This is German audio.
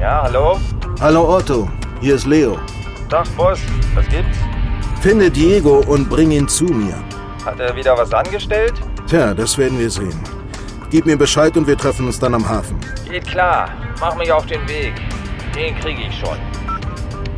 Ja, hallo? Hallo Otto, hier ist Leo. Tag, Boss. Was gibt's? Finde Diego und bring ihn zu mir. Hat er wieder was angestellt? Tja, das werden wir sehen. Gib mir Bescheid und wir treffen uns dann am Hafen. Geht klar. Mach mich auf den Weg. Den kriege ich schon.